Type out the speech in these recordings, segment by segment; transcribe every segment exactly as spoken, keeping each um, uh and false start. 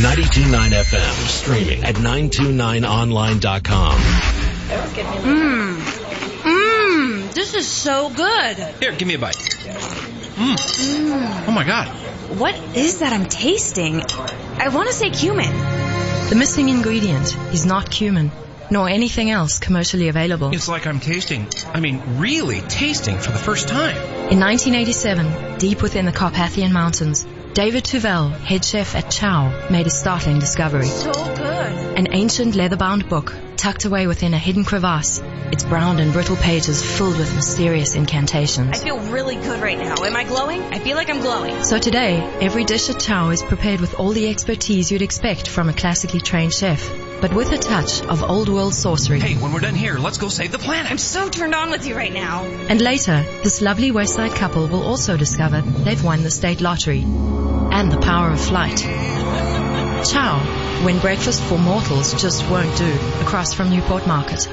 ninety-two point nine F M, streaming at nine two nine online dot com. Mmm. Mmm. This is so good. Here, give me a bite. Mmm. Mm. Oh, my God. What is that I'm tasting? I want to say cumin. The missing ingredient is not cumin, nor anything else commercially available. It's like I'm tasting, I mean, really tasting for the first time. In nineteen eighty-seven, deep within the Carpathian Mountains, David Tuvell, head chef at Chow, made a startling discovery. So good. An ancient leather-bound book tucked away within a hidden crevasse, its brown and brittle pages filled with mysterious incantations. I feel really good right now. Am I glowing? I feel like I'm glowing. So today, every dish at Chow is prepared with all the expertise you'd expect from a classically trained chef, but with a touch of old-world sorcery. Hey, when we're done here, let's go save the planet. I'm so turned on with you right now. And later, this lovely West Side couple will also discover they've won the state lottery and the power of flight. Chow, when breakfast for mortals just won't do, across from Newport Market.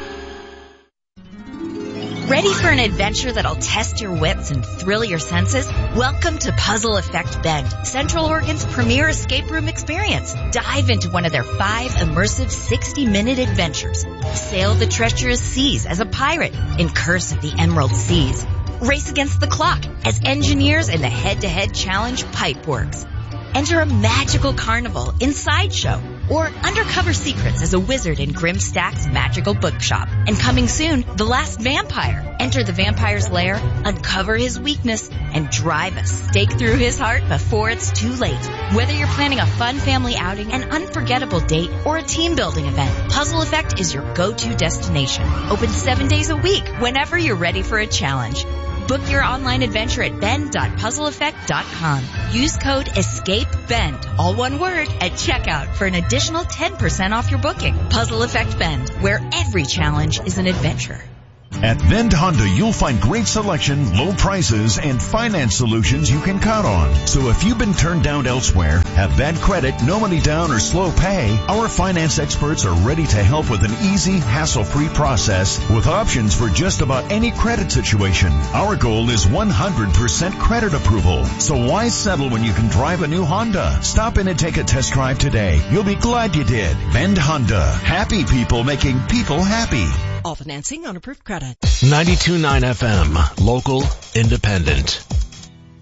Ready for an adventure that'll test your wits and thrill your senses? Welcome to Puzzle Effect Bend, Central Oregon's premier escape room experience. Dive into one of their five immersive sixty-minute adventures. Sail the treacherous seas as a pirate in Curse of the Emerald Seas. Race against the clock as engineers in the head-to-head challenge Pipeworks. Enter a magical carnival in Sideshow, or undercover secrets as a wizard in Grimstack's magical bookshop. And coming soon, The Last Vampire. Enter the vampire's lair, uncover his weakness, and drive a stake through his heart before it's too late. Whether you're planning a fun family outing, an unforgettable date, or a team-building event, Puzzle Effect is your go-to destination. Open seven days a week, whenever you're ready for a challenge. Book your online adventure at bend dot puzzle effect dot com. Use code ESCAPEBEND, all one word, at checkout for an additional ten percent off your booking. Puzzle Effect Bend, where every challenge is an adventure. At Bend Honda, you'll find great selection, low prices, and finance solutions you can count on. So if you've been turned down elsewhere, have bad credit, no money down, or slow pay, our finance experts are ready to help with an easy, hassle-free process with options for just about any credit situation. Our goal is one hundred percent credit approval. So why settle when you can drive a new Honda? Stop in and take a test drive today. You'll be glad you did. Bend Honda. Happy people making people happy. All financing on approved credit. ninety-two point nine F M, local, independent.